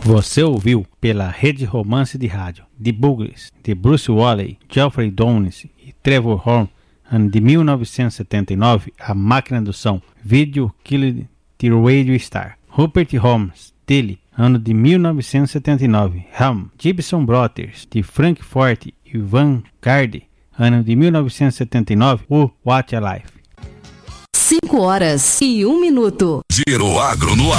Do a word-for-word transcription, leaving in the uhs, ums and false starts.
Você ouviu pela Rede Romance de Rádio The Buggles, de Bruce Woolley, Geoffrey Downes e Trevor Horn, ano de mil novecentos e setenta e nove, A Máquina do Som, Video Killed the Radio Star. Rupert Holmes, dele, ano de mil novecentos e setenta e nove, Helm, Gibson Brothers, de Frank Forte e Van Garde, ano de mil novecentos e setenta e nove, o What a Life. cinco horas e um minuto. Giro Agro no ar.